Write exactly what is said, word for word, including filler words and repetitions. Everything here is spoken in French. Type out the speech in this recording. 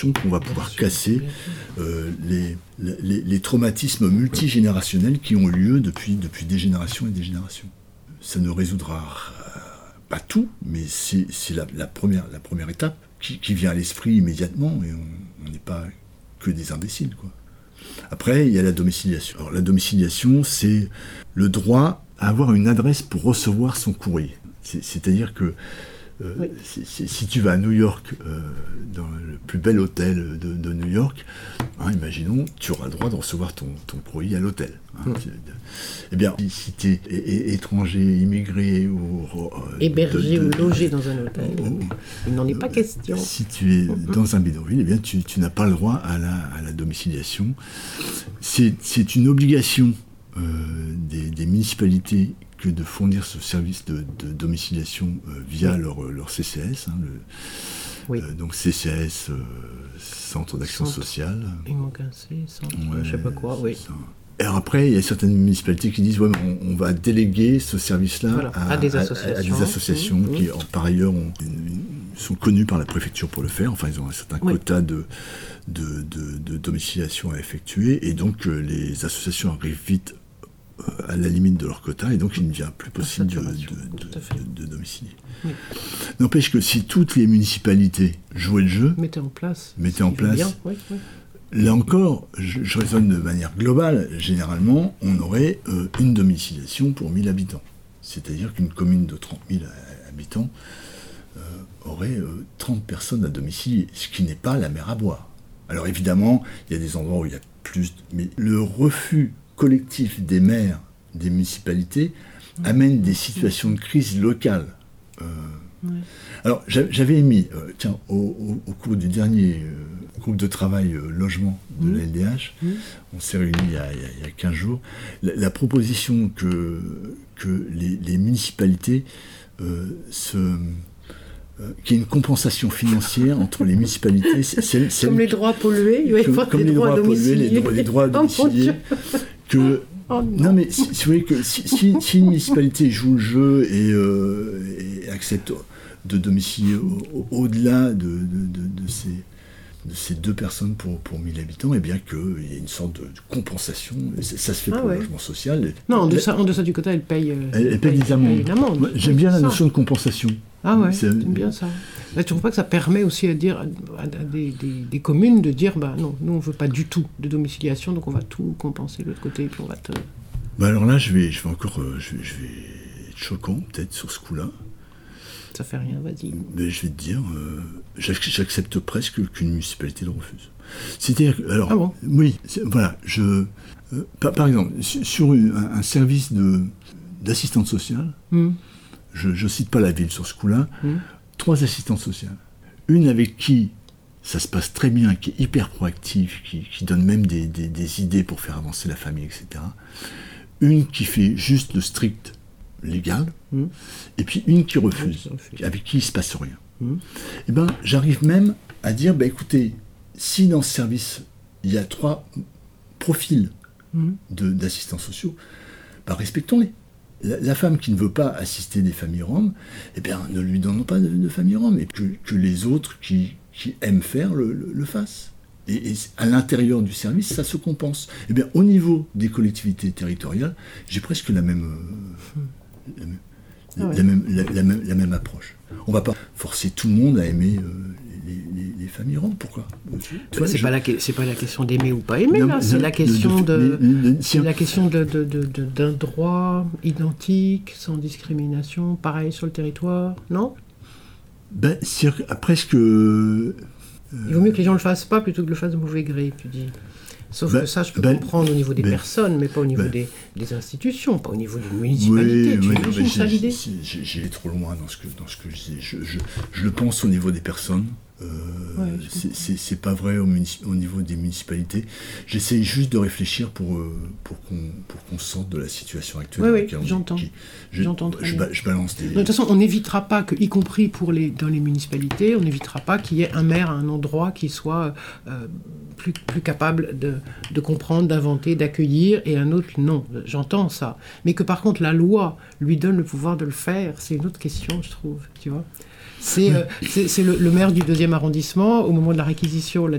qu'on va pouvoir casser euh, les, les, les traumatismes multigénérationnels qui ont lieu depuis, depuis des générations et des générations. Ça ne résoudra pas tout, mais c'est, c'est la, la, première, la première étape qui, qui vient à l'esprit immédiatement, et on n'est pas que des imbéciles, quoi. Après, il y a la domiciliation. Alors, la domiciliation, c'est le droit à avoir une adresse pour recevoir son courrier. C'est, c'est-à-dire que Euh, oui. si, si, si tu vas à New York, euh, dans le plus bel hôtel de, de New York, hein, imaginons, tu auras le droit de recevoir ton, ton courrier à l'hôtel. Hein, mmh. Eh bien, si tu es étranger, immigré ou... Euh, hébergé de, de, ou logé dans un hôtel, ou, il n'en est pas question. Si tu es mmh. dans un bidonville, eh bien, tu, tu n'as pas le droit à la, à la domiciliation. C'est, c'est une obligation euh, des, des municipalités que de fournir ce service de, de domiciliation euh, via oui. leur, leur C C S, hein, le, oui. euh, donc C C S, euh, Centre d'Action Centre. Sociale. Il manque un C, Centre, ouais, je sais pas quoi, oui. Ça. Alors après, il y a certaines municipalités qui disent ouais, on, on va déléguer ce service-là voilà, à, à des associations, à, à des associations mmh, qui, mmh. par ailleurs, ont, sont connues par la préfecture pour le faire. Enfin, ils ont un certain oui. quota de, de, de, de domiciliation à effectuer, et donc euh, les associations arrivent vite à la limite de leur quota, et donc il ne devient plus possible de, de, de, de domicilier. Oui. N'empêche que si toutes les municipalités jouaient le jeu, mettaient en place, mettaient en place bien, oui, oui. là encore, je, je raisonne de manière globale, généralement, on aurait euh, une domiciliation pour mille habitants. C'est-à-dire qu'une commune de trente mille habitants euh, aurait euh, trente personnes à domicilier, ce qui n'est pas la mer à boire. Alors évidemment, il y a des endroits où il y a plus... Mais le refus collectif des maires, des municipalités, amène des situations de crise locales. Euh, ouais. Alors, j'avais émis, euh, tiens, au, au, au cours du dernier euh, groupe de travail euh, logement de mmh. la L D H, mmh. on s'est réunis il y a, il y a quinze jours, la, la proposition que, que les, les municipalités euh, se... qu'il y ait une compensation financière entre les municipalités. C'est, c'est, c'est comme les droits pollués, il va y avoir comme les droits pollués, les droits, les droits domiciliés. Que, oh non. non, mais si, si vous voyez que si, si, si une municipalité joue le jeu et, euh, et accepte de domicilier au, au, au-delà de, de, de, de, ces, de ces deux personnes pour, pour mille habitants, eh bien qu'il y ait une sorte de, de compensation. Ça, ça se fait ah pour ouais. le logement social. Non, en deçà, en deçà du quota, elle paye, euh, elle, elle paye, paye des amendes. Amende. Moi, j'aime bien la notion de compensation. Ah ouais, c'est bien ça. Là, tu trouves pas que ça permet aussi à dire à, à des, des, des communes de dire bah non, nous on veut pas du tout de domiciliation, donc on va tout compenser de l'autre côté et puis on va te. Bah alors là, je vais, je vais encore, euh, je, vais, je vais être choquant peut-être sur ce coup-là. Ça fait rien, vas-y. Mais je vais te dire, euh, j'accepte presque qu'une municipalité le refuse. C'est-à-dire, alors, ah bon oui, voilà, je, euh, par, par exemple, sur une, un, un service de d'assistante sociale. Mm. Je ne cite pas la ville sur ce coup-là, mmh. trois assistantes sociales. Une avec qui ça se passe très bien, qui est hyper proactive, qui, qui donne même des, des, des idées pour faire avancer la famille, et cetera. Une qui fait juste le strict légal, mmh. et puis une qui refuse, mmh. avec qui il ne se passe rien. Mmh. Et ben, j'arrive même à dire, bah, écoutez, si dans ce service, il y a trois profils mmh. de, d'assistants sociaux, bah, respectons-les. La, la femme qui ne veut pas assister des familles roms, eh bien, ne lui donnons pas de, de famille rom, et que, que les autres qui, qui aiment faire le, le, le fassent. Et, et à l'intérieur du service, ça se compense. Eh bien, au niveau des collectivités territoriales, j'ai presque la même, euh, la, même, ah ouais. la, même, la, la, même, la même approche. On ne va pas forcer tout le monde à aimer euh, les, les, les familles roms. Pourquoi ? Toi, c'est, je... pas la, c'est pas la question d'aimer ou pas aimer, non, là. C'est, non, la question de, de, de, de, c'est la question de, de, de, de, d'un droit identique, sans discrimination, pareil sur le territoire, non ? Ben, c'est presque... Euh, Il vaut mieux que les gens ne le fassent pas plutôt que de le fassent de mauvais gré, tu dis. Sauf ben, que ça, je peux ben, comprendre au niveau des ben, personnes, mais pas au niveau ben, des, des institutions, pas au niveau des municipalités. Oui, tu oui, imagines ça, l'idée ? J'ai trop loin dans ce que, dans ce que je dis. Je, je, je le pense au niveau des personnes. Euh, ouais, c'est, c'est, c'est pas vrai au, munici- au niveau des municipalités. J'essaye juste de réfléchir pour, euh, pour, qu'on, pour qu'on sorte de la situation actuelle. Oui, oui, j'entends. Qui, je, j'entends je, ba- je balance des... De toute façon, on n'évitera pas, que, y compris pour les, dans les municipalités, on n'évitera pas qu'il y ait un maire à un endroit qui soit euh, plus, plus capable de, de comprendre, d'inventer, d'accueillir, et un autre, non. J'entends ça. Mais que par contre, la loi lui donne le pouvoir de le faire, c'est une autre question, je trouve, tu vois. C'est, euh, c'est, c'est le, le maire du deuxième arrondissement, au moment de la réquisition, la,